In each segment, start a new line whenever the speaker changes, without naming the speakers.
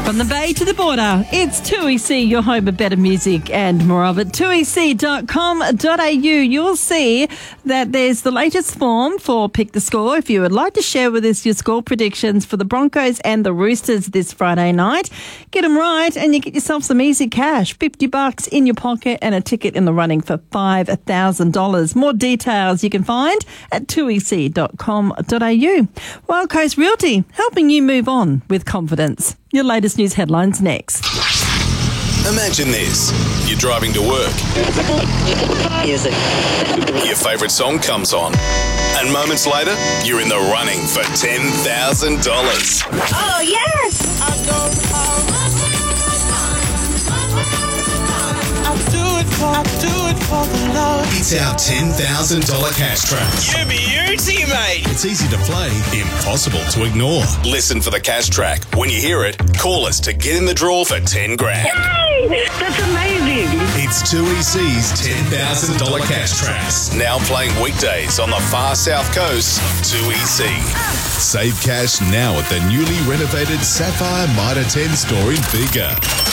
From the bay to the border, it's 2EC, your home of better music and more of it. 2EC.com.au. You'll see that there's the latest form for Pick the Score. If you would like to share with us your score predictions for the Broncos and the Roosters this Friday night, get them right and you get yourself some easy cash. $50 in your pocket and a ticket in the running for $5,000. More details you can find at 2EC.com.au. Wild Coast Realty, helping you move on with confidence. Your latest news headlines next.
Imagine this. You're driving to work.
Music.
Your favourite song comes on. And moments later, you're in the running for $10,000.
Oh, yes! I'll do it for the love.
It's our $10,000 cash track.
You beauty, mate.
It's easy to play, impossible to ignore. Listen for the cash track. When you hear it, call us to get in the draw for 10 grand.
Yay! That's amazing.
It's 2EC's $10,000 cash tracks. Now playing weekdays on the far south coast. 2EC. Save cash now at the newly renovated Sapphire Mitre 10 store in Bega.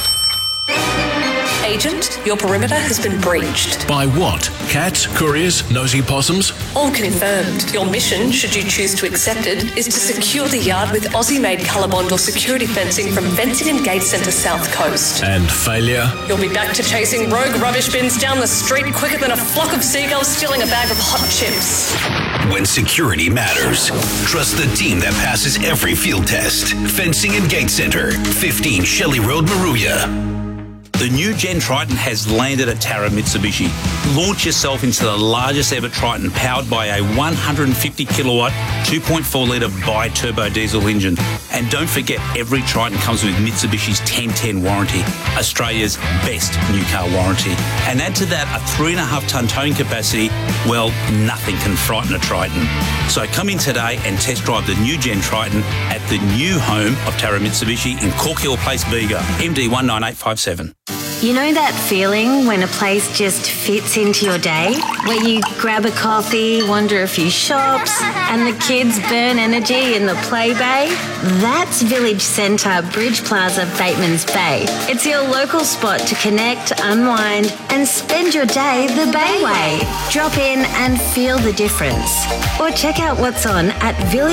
Agent, your perimeter has been breached.
By what? Cats, couriers, nosy possums?
All confirmed. Your mission, should you choose to accept it, is to secure the yard with Aussie-made Colorbond or security fencing from Fencing and Gate Centre South Coast.
And failure?
You'll be back to chasing rogue rubbish bins down the street quicker than a flock of seagulls stealing a bag of hot chips.
When security matters, trust the team that passes every field test. Fencing and Gate Centre, 15 Shelley Road, Maruya.
The new Gen Triton has landed at Tara Mitsubishi. Launch yourself into the largest ever Triton powered by a 150 kilowatt, 2.4 litre bi-turbo diesel engine. And don't forget, every Triton comes with Mitsubishi's 1010 warranty, Australia's best new car warranty. And add to that a 3.5 tonne towing capacity, well, nothing can frighten a Triton. So come in today and test drive the new Gen Triton at the new home of Tara Mitsubishi in Corkhill Place, Bega, MD 19857.
You know that feeling when a place just fits into your day? Where you grab a coffee, wander a few shops, and the kids burn energy in the play bay? That's Village Centre Bridge Plaza, Batemans Bay. It's your local spot to connect, unwind, and spend your day the Bay way. Drop in and feel the difference. Or check out what's on at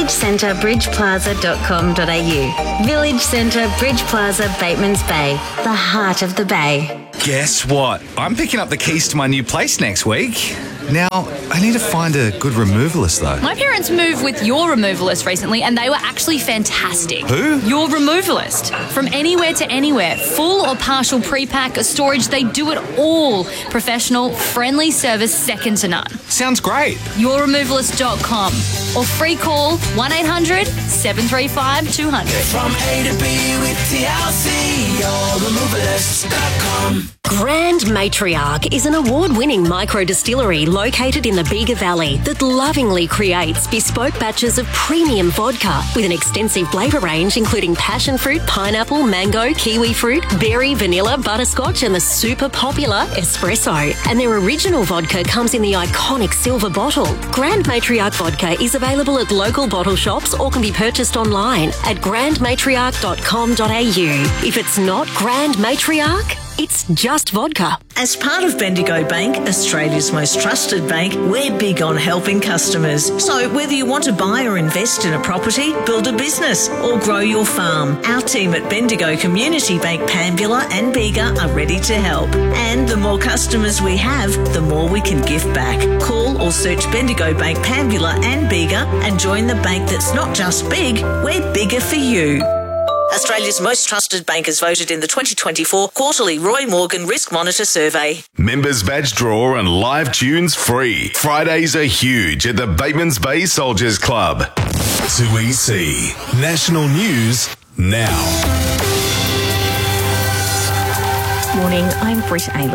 villagecenterbridgeplaza.com.au. Village Centre Bridge Plaza, Batemans Bay, the heart of the Bay.
Guess what? I'm picking up the keys to my new place next week. Now, I need to find a good removalist, though.
My parents moved with your removalist recently and they were actually fantastic.
Who?
Your removalist. From anywhere to anywhere, full or partial pre-pack, storage, they do it all. Professional, friendly service, second to none.
Sounds great.
Yourremovalist.com or free call 1-800-735-200.
From A to B with TLC, yourremovalist.com.
Grand Matriarch is an award-winning micro-distillery located in the Bega Valley that lovingly creates bespoke batches of premium vodka with an extensive flavour range including passion fruit, pineapple, mango, kiwi fruit, berry, vanilla, butterscotch and the super popular espresso. And their original vodka comes in the iconic silver bottle. Grand Matriarch vodka is available at local bottle shops or can be purchased online at grandmatriarch.com.au. If it's not Grand Matriarch, it's just vodka.
As part of Bendigo Bank, Australia's most trusted bank, we're big on helping customers. So whether you want to buy or invest in a property, build a business or grow your farm, our team at Bendigo Community Bank Pambula and Bega are ready to help. And the more customers we have, the more we can give back. Call or search Bendigo Bank Pambula and Bega and join the bank that's not just big, we're bigger for you. Australia's most trusted bank is voted in the 2024 quarterly Roy Morgan Risk Monitor Survey.
Members badge draw and live tunes free. Fridays are huge at the Batemans Bay Soldiers Club. 2EC. National News now.
Morning, I'm Britt Aylan.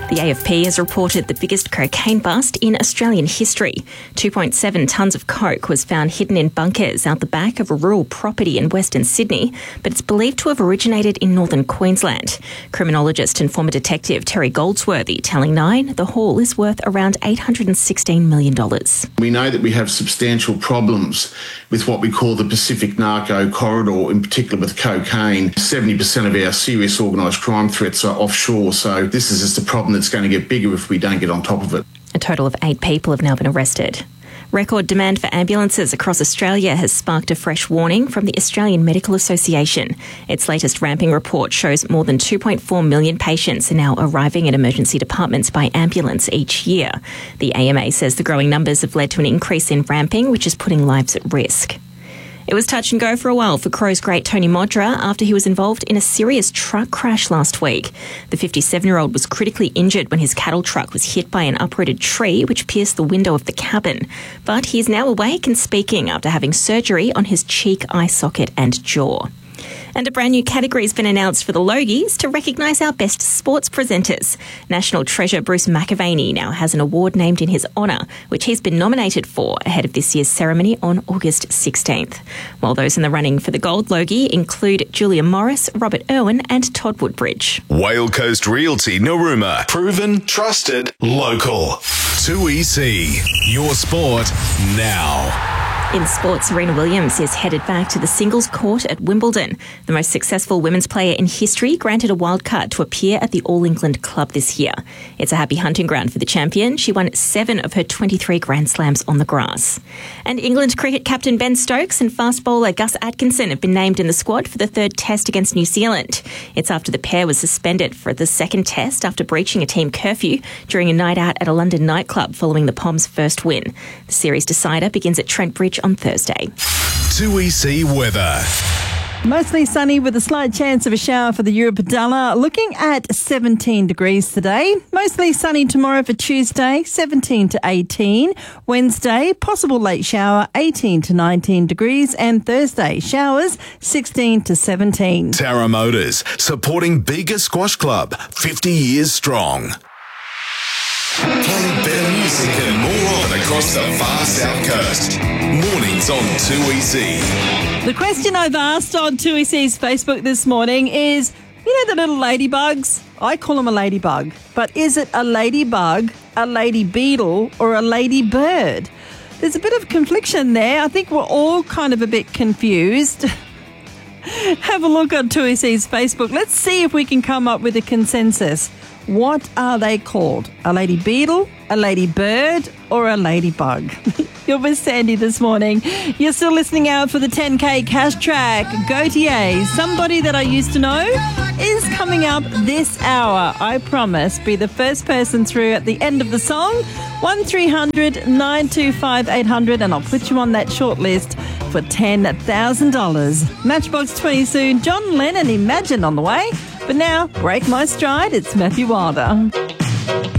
The AFP has reported the biggest cocaine bust in Australian history. 2.7 tonnes of coke was found hidden in bunkers out the back of a rural property in Western Sydney, but it's believed to have originated in northern Queensland. Criminologist and former detective Terry Goldsworthy telling Nine the haul is worth around $816 million.
We know that we have substantial problems with what we call the Pacific Narco Corridor, in particular with cocaine. 70% of our serious organised crime threats are offshore, so this is just a problem that's going to get bigger if we don't get on top of it.
A total of 8 people have now been arrested. Record demand for ambulances across Australia has sparked a fresh warning from the Australian Medical Association. Its latest ramping report shows more than 2.4 million patients are now arriving at emergency departments by ambulance each year. The AMA says the growing numbers have led to an increase in ramping, which is putting lives at risk. It was touch and go for a while for Crows great Tony Modra after he was involved in a serious truck crash last week. The 57-year-old was critically injured when his cattle truck was hit by an uprooted tree which pierced the window of the cabin. But he is now awake and speaking after having surgery on his cheek, eye socket and jaw. And a brand new category has been announced for the Logies to recognise our best sports presenters. National treasure Bruce McAvaney now has an award named in his honour, which he's been nominated for ahead of this year's ceremony on August 16th. While those in the running for the Gold Logie include Julia Morris, Robert Irwin and Todd Woodbridge.
Whale Coast Realty Narooma. Proven, trusted, local. 2EC. Your sport now.
In sports, Serena Williams is headed back to the singles court at Wimbledon. The most successful women's player in history granted a wildcard to appear at the All England Club this year. It's a happy hunting ground for the champion. She won 7 of her 23 Grand Slams on the grass. And England cricket captain Ben Stokes and fast bowler Gus Atkinson have been named in the squad for the 3rd test against New Zealand. It's after the pair was suspended for the 2nd test after breaching a team curfew during a night out at a London nightclub following the Poms' first win. The series decider begins at Trent Bridge on Thursday.
2EC weather.
Mostly sunny with a slight chance of a shower for the Europadala. Looking at 17 degrees today. Mostly sunny tomorrow for Tuesday, 17 to 18. Wednesday, possible late shower, 18 to 19 degrees. And Thursday, showers, 16 to 17.
Tara Motors, supporting Bega Squash Club, 50 years strong. Playing better music and more of it across the far south coast. Mornings on 2EC.
The question I've asked on 2EC's Facebook this morning is, you know the little ladybugs? I call them a ladybug. But is it a ladybug, a lady beetle, or a ladybird? There's a bit of confliction there. I think we're all kind of a bit confused. Have a look on 2EC's Facebook. Let's see if we can come up with a consensus. What are they called? A lady beetle, a lady bird, or a ladybug? You're with Sandy this morning. You're still listening out for the 10K cash track. Gautier, Somebody That I Used to Know, is coming up this hour. I promise. Be the first person through at the end of the song. 1300 925 800 and I'll put you on that short list for $10,000. Matchbox 20 soon. John Lennon, Imagine on the way. But now, Break My Stride. It's Matthew Wilder.